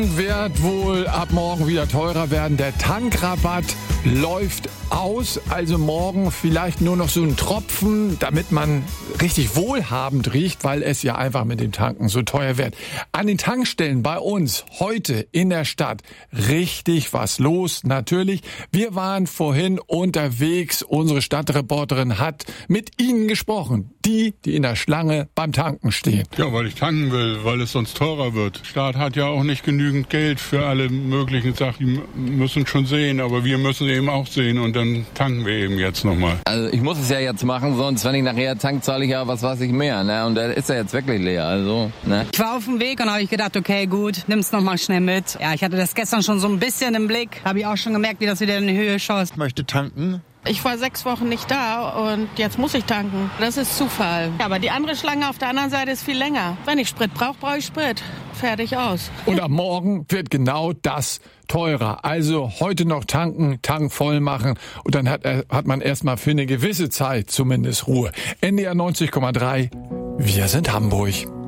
Wird wohl ab morgen wieder teurer werden. Der Tankrabatt läuft aus. Also morgen vielleicht nur noch so ein Tropfen, damit man richtig wohlhabend riecht, weil es ja einfach mit dem Tanken so teuer wird. An den Tankstellen bei uns heute in der Stadt richtig was los. Natürlich, wir waren vorhin unterwegs. Unsere Stadtreporterin hat mit Ihnen gesprochen. Die in der Schlange beim Tanken stehen. Ja, weil ich tanken will, weil es sonst teurer wird. Der Staat hat ja auch nicht genügend Geld für alle möglichen Sachen. Die müssen schon sehen, aber wir müssen eben auch sehen und dann tanken wir eben jetzt nochmal. Also ich muss es ja jetzt machen, sonst wenn ich nachher tank, zahle ich ja was weiß ich mehr. Ne? Und der ist ja jetzt wirklich leer. Also, ne? Ich war auf dem Weg und habe ich gedacht, okay, gut, nimm's nochmal schnell mit. Ja, ich hatte das gestern schon so ein bisschen im Blick. Habe ich auch schon gemerkt, wie das wieder in die Höhe schoss. Ich möchte tanken. Ich war 6 Wochen nicht da und jetzt muss ich tanken. Das ist Zufall. Aber die andere Schlange auf der anderen Seite ist viel länger. Wenn ich Sprit brauche, brauche ich Sprit. Fertig aus. Und ab morgen wird genau das teurer. Also heute noch tanken, Tank voll machen und dann hat man erstmal für eine gewisse Zeit zumindest Ruhe. NDR 90,3, wir sind Hamburg.